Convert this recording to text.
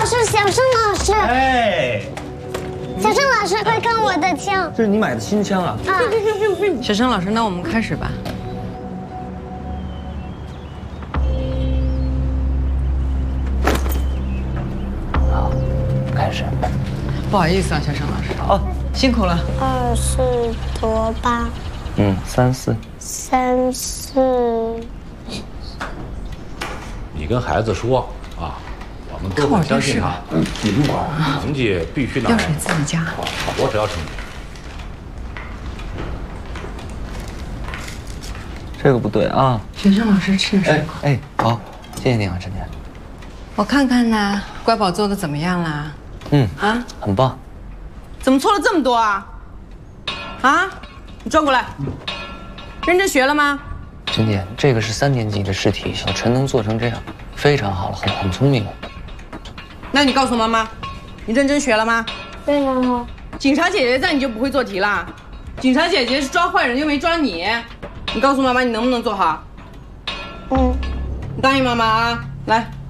老师，小盛老师。 哎， 小盛老师快看我的枪。 这是你买的新枪啊？ 啊。 小盛老师，那我们开始吧。 好，开始。 不好意思啊，小盛老师。 好， 辛苦了。 24多8。 34。 34。 你跟孩子说啊，我们都很相信他。你不管，成绩必须拿药水自己加。 我只要成绩。 这个不对啊。 小盛老师吃水果。 哎，好，谢谢你啊，陈姐。 我看看呢，乖宝做的怎么样啦？ 很棒。 怎么错了这么多啊？啊，你转过来，认真学了吗？ 陈姐，这个是3年级的试题，小陈能做成这样，非常好了，很聪明。 那你告诉妈妈，你认真学了吗？ 认真了。 警察姐姐在，你就不会做题啦。警察姐姐是抓坏人，又没抓你。你告诉妈妈，你能不能做好？ 嗯。 你答应妈妈啊！来。